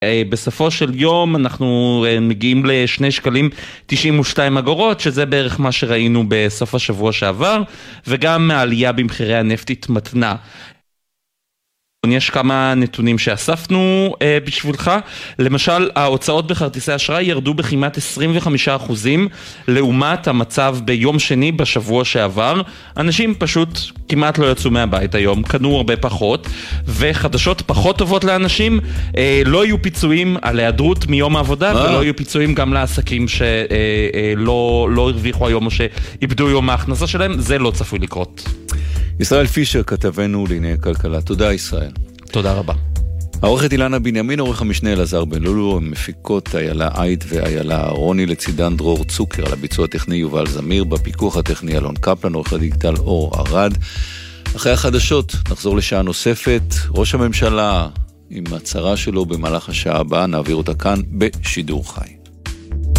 בסופו של יום אנחנו מגיעים ל2.92 שקלים, שזה בערך מה שראינו בסוף השבוע שעבר, וגם העלייה במחירי הנפט התמתנה. יש כמה נתונים שאספנו בשבילך. למשל, ההוצאות בכרטיסי אשראי ירדו בכמעט 25% לעומת המצב ביום שני בשבוע שעבר. אנשים פשוט כמעט לא יצאו מהבית היום, קנו הרבה פחות, וחדשות פחות טובות לאנשים, לא יהיו פיצויים על היעדרות מיום העבודה, ולא יהיו פיצויים גם לעסקים שלא הרוויחו היום או שאיבדו יום ההכנסה שלהם. זה לא צפוי לקרות. ישראל פישר, כתבנו לענייני כלכלה. תודה ישראל. תודה רבה. העורכת אילנה בנימין, עורך המשנה אלעזר בן לולו, מפיקות איילה עיד ואיילה רוני, לצידן דרור צוקר, על הביצוע הטכני יובל זמיר, בפיקוח הטכני אלון קפלן, עורך הדיגיטל אור ארד. אחרי החדשות נחזור לשעה נוספת. ראש הממשלה עם הצהרה שלו במהלך השעה הבאה, נעביר אותה כאן בשידור חי.